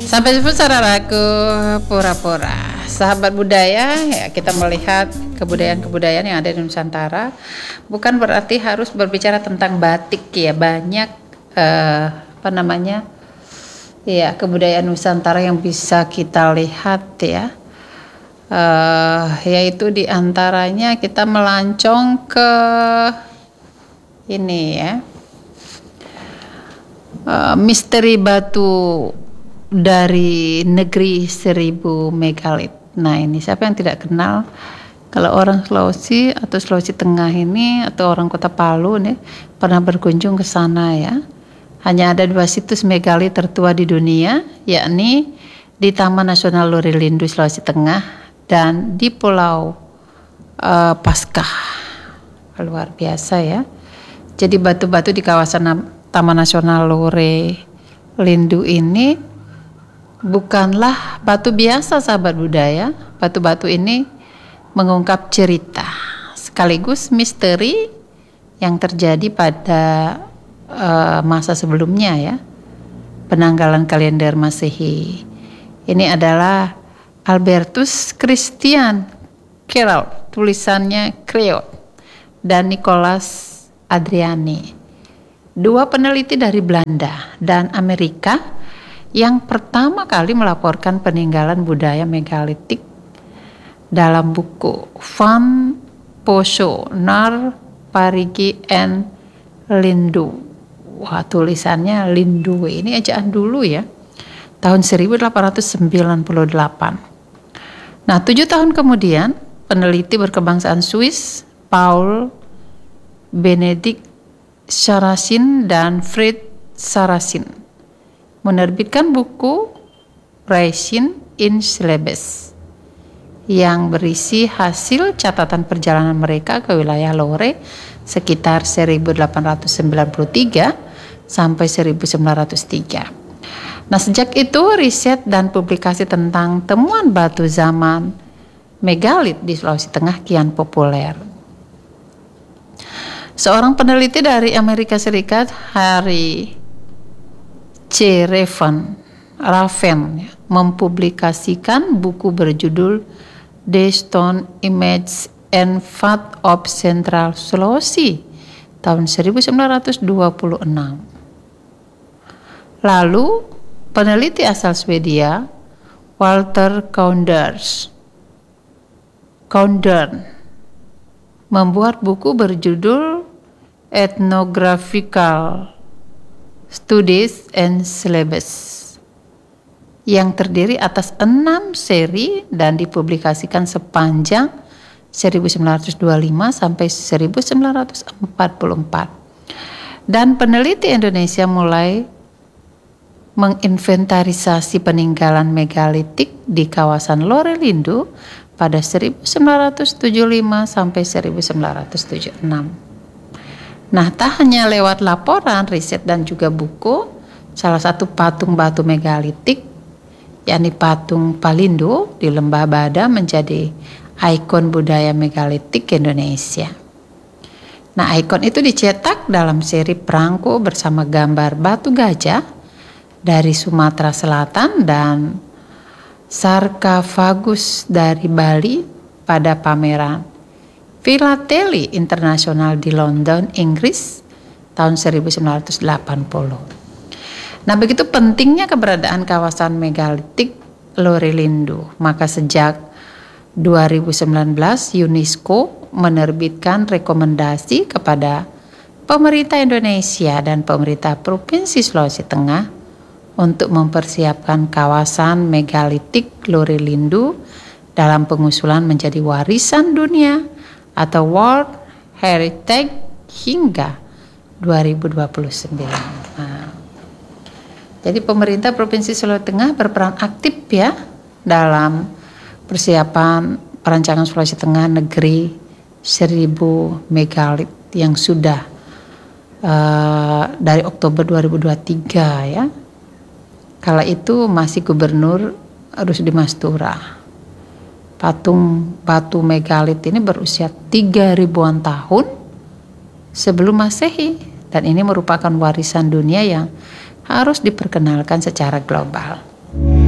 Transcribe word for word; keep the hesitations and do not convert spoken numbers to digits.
Sampai jumpa saudaraku pura-pura sahabat budaya ya, kita melihat kebudayaan-kebudayaan yang ada di Nusantara. Bukan berarti harus berbicara tentang batik ya, banyak eh, apa namanya ya kebudayaan Nusantara yang bisa kita lihat ya, eh, yaitu diantaranya kita melancong ke ini ya, eh, misteri batu dari negeri seribu megalit. Nah ini siapa yang tidak kenal, kalau orang Sulawesi atau Sulawesi Tengah ini atau orang Kota Palu nih pernah berkunjung ke sana ya. Hanya ada dua situs megalit tertua di dunia, yakni di Taman Nasional Lorilindu Sulawesi Tengah dan di Pulau uh, Paskah. Luar biasa ya. Jadi batu-batu di kawasan Taman Nasional Lorilindu ini bukanlah batu biasa sahabat budaya. Batu-batu ini mengungkap cerita sekaligus misteri yang terjadi pada uh, masa sebelumnya ya, penanggalan kalender Masehi. Ini adalah Albertus Christian Keralt, tulisannya Creot, dan Nicholas Adriani, dua peneliti dari Belanda dan Amerika yang pertama kali melaporkan peninggalan budaya megalitik dalam buku Van Posho Nar Parigi and Lindu. Wah, tulisannya Lindu, ini ejaan dulu ya, tahun seribu delapan ratus sembilan puluh delapan. Nah, tujuh tahun kemudian peneliti berkebangsaan Swiss Paul Benedict Sarrazin dan Fred Sarrazin menerbitkan buku Raisin in Celebes yang berisi hasil catatan perjalanan mereka ke wilayah Lore sekitar seribu delapan ratus sembilan puluh tiga sampai seribu sembilan ratus tiga. Nah, sejak itu riset dan publikasi tentang temuan batu zaman megalit di Sulawesi Tengah kian populer. Seorang peneliti dari Amerika Serikat, Harry C. Raven, Raven mempublikasikan buku berjudul The Stone Image and Fate of Central Sulawesi tahun seribu sembilan ratus dua puluh enam. Lalu peneliti asal Swedia Walter Kaunders Kaundern membuat buku berjudul Ethnographical Studies and Syllabus yang terdiri atas enam seri dan dipublikasikan sepanjang seribu sembilan ratus dua puluh lima sampai seribu sembilan ratus empat puluh empat. Dan peneliti Indonesia mulai menginventarisasi peninggalan megalitik di kawasan Lorilindu pada seribu sembilan ratus tujuh puluh lima sampai seribu sembilan ratus tujuh puluh enam. Nah, tak hanya lewat laporan, riset dan juga buku, salah satu patung batu megalitik, yakni patung Palindo di Lembah Bada, menjadi ikon budaya megalitik Indonesia. Nah, ikon itu dicetak dalam seri perangko bersama gambar batu gajah dari Sumatera Selatan dan sarkofagus dari Bali pada pameran Philately Internasional di London, Inggris tahun seribu sembilan ratus delapan puluh. Nah, begitu pentingnya keberadaan kawasan megalitik Lorilindu, maka sejak dua ribu sembilan belas UNESCO menerbitkan rekomendasi kepada pemerintah Indonesia dan pemerintah Provinsi Sulawesi Tengah untuk mempersiapkan kawasan megalitik Lorilindu dalam pengusulan menjadi warisan dunia atau World Heritage hingga dua ribu dua puluh sembilan. Nah, jadi pemerintah Provinsi Sulawesi Tengah berperan aktif ya dalam persiapan perancangan Sulawesi Tengah negeri seribu megalit yang sudah uh, dari Oktober dua ribu dua puluh tiga ya. Kala itu masih Gubernur Rusdi Mastura. Patung batu megalit ini berusia tiga ribuan tahun sebelum Masehi, dan ini merupakan warisan dunia yang harus diperkenalkan secara global.